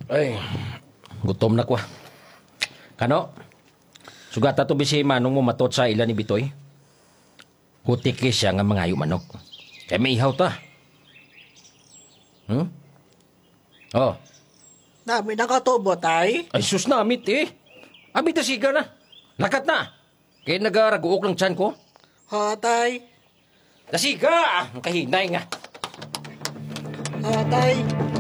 Ay, gutom na ko. Kano? Sugata to bisi manong mo matot sa ila ni Bitoy. Hutiki siya nga mangayo manok. Kaya may ihaw ta. Oh. Dami nakatubo, tay. Ay, sus na, amit eh. Amit na siga na. Lakat na. Kaya nagaraguok ng tiyan ko. Ha, tay. Nasiga! Ang kahinay nga. Ha, tay.